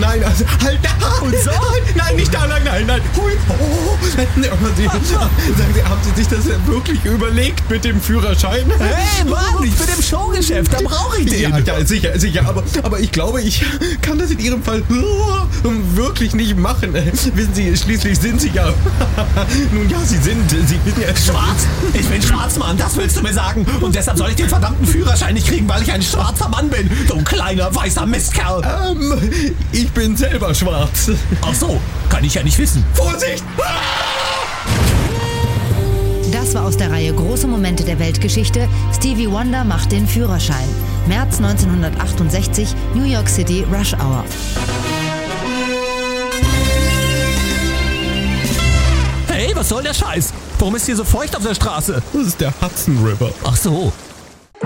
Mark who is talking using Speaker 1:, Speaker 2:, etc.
Speaker 1: Nein, also, halt da! Und so? Nein, nicht da lang, nein. Hui. Sagen Sie, haben Sie sich das wirklich überlegt mit dem Führerschein?
Speaker 2: Hey Mann, ich bin im Showgeschäft, da brauche ich den.
Speaker 1: Ja, sicher, aber ich glaube, ich kann das in Ihrem Fall wirklich nicht machen. Wissen Sie, schließlich sind Sie ja... Nun ja, Sie wissen ja...
Speaker 2: Schwarz? Ich bin schwarz, Mann, das willst du mir sagen. Und deshalb soll ich den verdammten Führerschein nicht kriegen, weil ich ein schwarzer Mann bin. Du kleiner, weißer Mistkerl.
Speaker 1: Ich bin selber schwarz.
Speaker 2: Ach so, kann ich ja nicht wissen.
Speaker 1: Vorsicht!
Speaker 3: Das war aus der Reihe Große Momente der Weltgeschichte. Stevie Wonder macht den Führerschein. März 1968, New York City, Rush Hour.
Speaker 2: Hey, was soll der Scheiß? Warum ist hier so feucht auf der Straße?
Speaker 1: Das ist der Hudson River.
Speaker 2: Ach so.